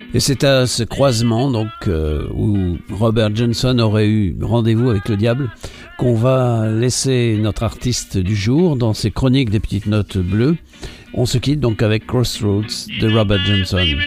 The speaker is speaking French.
Et c'est à ce croisement donc où Robert Johnson aurait eu rendez-vous avec le diable qu'on va laisser notre artiste du jour dans ses chroniques des petites notes bleues. On se quitte donc avec Crossroads de Robert Johnson.